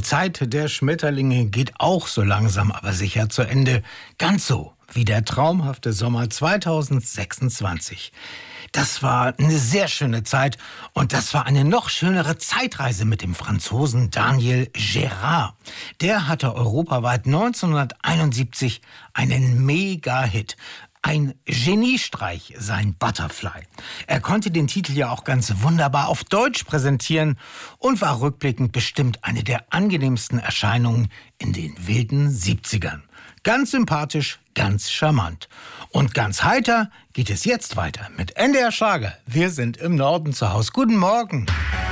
Zeit der Schmetterlinge geht auch so langsam, aber sicher zu Ende. Ganz so wie der traumhafte Sommer 2026. Das war eine sehr schöne Zeit und das war eine noch schönere Zeitreise mit dem Franzosen Daniel Gérard. Der hatte europaweit 1971 einen Mega-Hit. Ein Geniestreich, sein Butterfly. Er konnte den Titel ja auch ganz wunderbar auf Deutsch präsentieren und war rückblickend bestimmt eine der angenehmsten Erscheinungen in den wilden 70ern. Ganz sympathisch, ganz charmant. Und ganz heiter geht es jetzt weiter mit NDR Schlager. Wir sind im Norden zu Hause. Guten Morgen.